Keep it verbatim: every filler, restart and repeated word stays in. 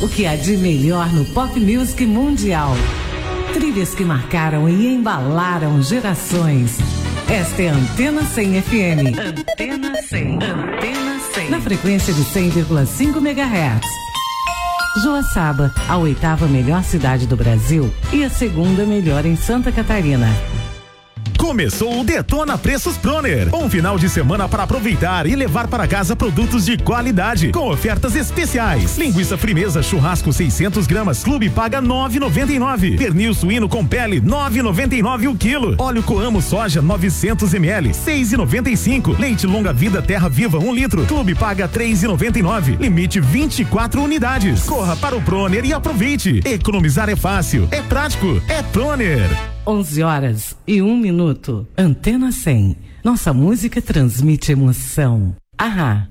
O que há de melhor no pop music mundial. Trilhas que marcaram e embalaram gerações. Esta é a Antena cem F M. Antena cem. Antena cem. Na frequência de cem vírgula cinco megahertz. Joaçaba, a oitava melhor cidade do Brasil e a segunda melhor em Santa Catarina. Começou o Detona Preços Proner. Um final de semana para aproveitar e levar para casa produtos de qualidade com ofertas especiais. Linguiça Frimeza churrasco seiscentos gramas Clube paga nove reais e noventa e nove centavos. Pernil suíno com pele nove reais e noventa e nove centavos o quilo. Óleo Coamo soja novecentos mililitros seis reais e noventa e cinco centavos. Leite Longa Vida Terra Viva um litro. Clube paga três reais e noventa e nove centavos. Limite vinte e quatro unidades. Corra para o Proner e aproveite. Economizar é fácil, é prático, é Proner. onze horas e um minuto. Antena cem. Nossa música transmite emoção. Ahá.